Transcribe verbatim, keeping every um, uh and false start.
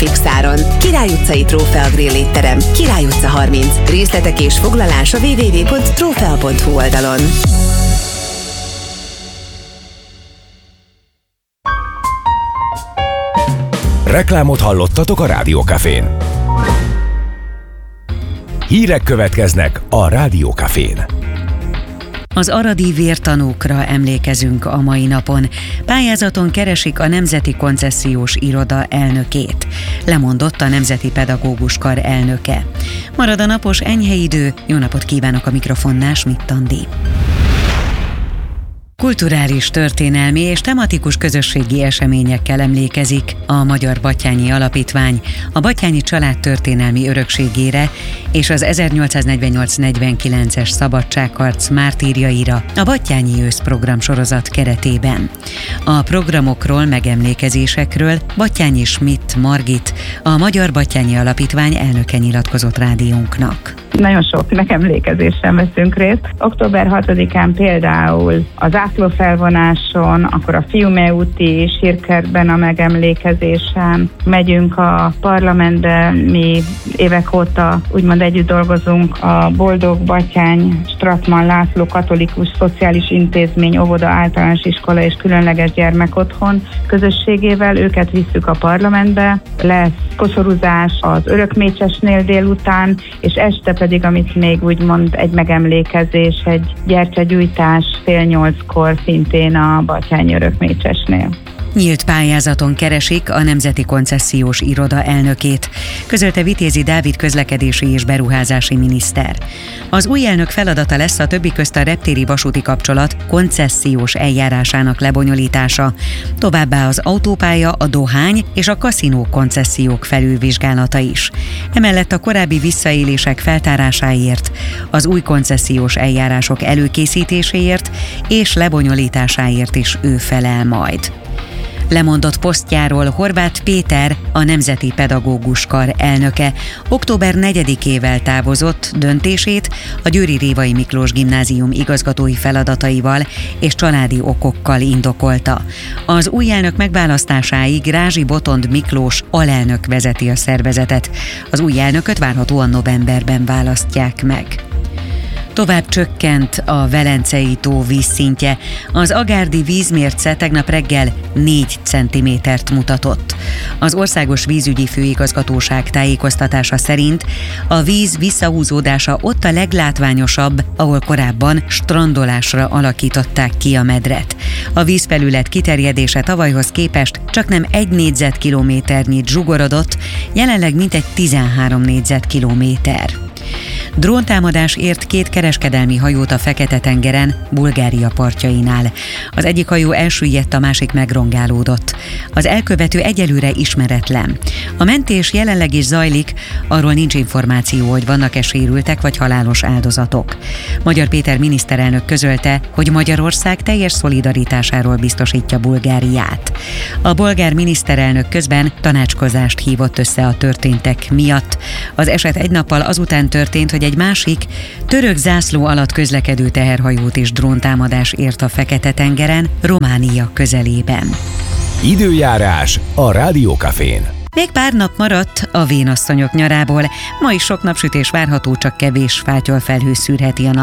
fixáron. Király utcai Trófea Grill étterem, Király utca harminc. Részletek és foglalás a double-u double-u double-u pont trófea pont hu oldalon. Reklámot hallottatok a Rádiókafén. Hírek következnek a Rádiókafén. Az aradi vértanúkra emlékezünk a mai napon. Pályázaton keresik a Nemzeti Koncesziós Iroda elnökét. Lemondott a Nemzeti Pedagógus Kar elnöke. Marad a napos enyhe idő. Jó napot kívánok, a mikrofonnál Schmidt Andi. Kulturális, történelmi és tematikus közösségi eseményekkel emlékezik a Magyar Batthyány Alapítvány a Batthyány család történelmi örökségére és az ezernyolcszáznegyvennyolc negyvenkilences szabadságharc mártírjaira a Batthyányi ősz program sorozat keretében. A programokról, megemlékezésekről Batthyányi Schmidt Margit, a Magyar Batthyány Alapítvány elnöke nyilatkozott rádiónknak. Nagyon sok megemlékezésen veszünk részt. október hatodikán például az zászlófelvonáson, akkor a Fiume úti sírkertben a megemlékezésen megyünk a parlamentbe, mi évek óta úgymond együtt dolgozunk a Boldog Batthyány Stratman László Katolikus Szociális Intézmény, óvoda, általános iskola és különleges gyermekotthon közösségével, őket visszük a parlamentbe, lesz koszorúzás az Örökmécsesnél délután, és este pedig, amit még úgymond egy megemlékezés, egy gyertyagyújtás fél nyolckor szintén a Batthyány Örökmécsesnél. Nyílt pályázaton keresik a Nemzeti Koncesziós Iroda elnökét, közölte Vitézi Dávid közlekedési és beruházási miniszter. Az új elnök feladata lesz a többi közt a reptéri vasúti kapcsolat koncesziós eljárásának lebonyolítása, továbbá az autópálya, a dohány és a kaszinó koncesziók felülvizsgálata is. Emellett a korábbi visszaélések feltárásáért, az új koncesziós eljárások előkészítéséért és lebonyolításáért is ő felel majd. Lemondott posztjáról Horváth Péter, a Nemzeti Pedagógus Kar elnöke október negyedikével távozott, döntését a Győri Révai Miklós Gimnázium igazgatói feladataival és családi okokkal indokolta. Az új elnök megválasztásáig Rázsi Botond Miklós alelnök vezeti a szervezetet. Az új elnököt várhatóan novemberben választják meg. Tovább csökkent a Velencei tó vízszintje. Az agárdi vízmérce tegnap reggel négy centimétert mutatott. Az Országos Vízügyi Főigazgatóság tájékoztatása szerint a víz visszahúzódása ott a leglátványosabb, ahol korábban strandolásra alakították ki a medret. A vízfelület kiterjedése tavalyhoz képest csaknem egy négyzetkilométernyit zsugorodott, jelenleg mintegy tizenhárom négyzetkilométer. Dróntámadás ért két kereskedelmi hajót a Fekete-tengeren, Bulgária partjainál. Az egyik hajó elsüllyedt, a másik megrongálódott. Az elkövető egyelőre ismeretlen. A mentés jelenleg is zajlik, arról nincs információ, hogy vannak-e sérültek vagy halálos áldozatok. Magyar Péter miniszterelnök közölte, hogy Magyarország teljes szolidaritásáról biztosítja Bulgáriát. A bolgár miniszterelnök közben tanácskozást hívott össze a történtek miatt. Az eset egy nappal azután történt, hogy egy másik, török zászló alatt közlekedő teherhajót is dróntámadás ért a Fekete-tengeren, Románia közelében. Időjárás a Rádiókafén. Még pár nap maradt a vénasszonyok nyarából. Ma is sok napsütés várható, csak kevés fátyolfelhő szűrheti a nap